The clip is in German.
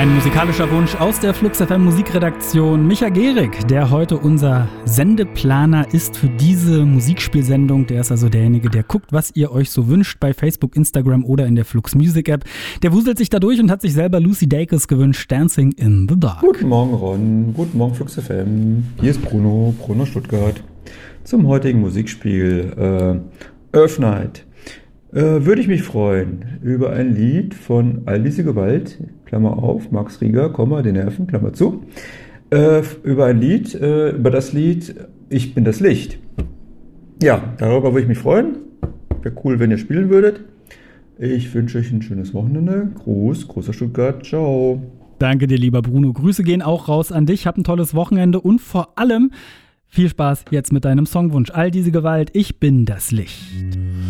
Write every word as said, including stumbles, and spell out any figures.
Ein musikalischer Wunsch aus der Flux F M Musikredaktion. Micha Gehrig, der heute unser Sendeplaner ist für diese Musikspielsendung. Der ist also derjenige, der guckt, was ihr euch so wünscht bei Facebook, Instagram oder in der Flux Music App. Der wuselt sich da durch und hat sich selber Lucy Dacus gewünscht, Dancing in the Dark. Guten Morgen, Ron. Guten Morgen, Flux F M. Hier ist Bruno, Bruno Stuttgart. Zum heutigen Musikspiel äh, Earth Night. Äh, würde ich mich freuen über ein Lied von All diese Gewalt, Klammer auf, Max Rieger, Komma, den Nerven, Klammer zu, äh, über ein Lied, äh, über das Lied Ich bin das Licht. Ja, darüber würde ich mich freuen. Wäre cool, wenn ihr spielen würdet. Ich wünsche euch ein schönes Wochenende. Gruß, großer Stuttgart, ciao. Danke dir, lieber Bruno. Grüße gehen auch raus an dich. Hab ein tolles Wochenende und vor allem viel Spaß jetzt mit deinem Songwunsch. All diese Gewalt, ich bin das Licht.